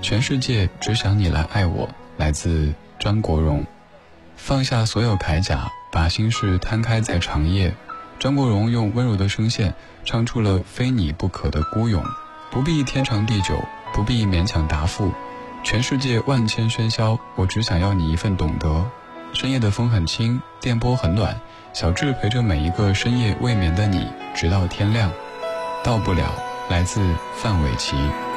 全世界只想你来爱我，来自张国荣。放下所有铠甲，把心事摊开在长夜。张国荣用温柔的声线唱出了非你不可的孤勇。不必天长地久，不必勉强答复，全世界万千喧嚣，我只想要你一份懂得。深夜的风很轻，电波很暖，小智陪着每一个深夜未眠的你，直到天亮。到不了，来自范玮琪。